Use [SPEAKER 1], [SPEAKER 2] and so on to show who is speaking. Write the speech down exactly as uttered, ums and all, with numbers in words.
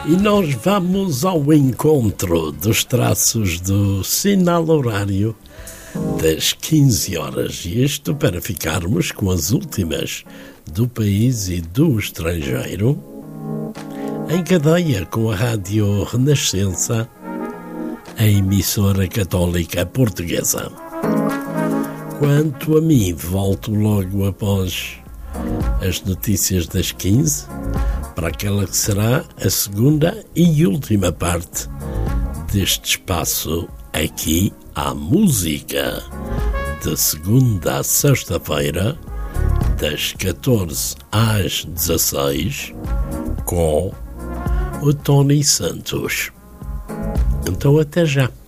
[SPEAKER 1] E nós vamos ao encontro dos traços do sinal horário das quinze horas. E isto para ficarmos com as últimas do país e do estrangeiro, em cadeia com a Rádio Renascença, a emissora católica portuguesa. Quanto a mim, volto logo após as notícias das quinze, para aquela que será a segunda e última parte deste espaço aqui à música, de segunda a sexta-feira, das catorze às dezasseis, com o Tony Santos. Então até já.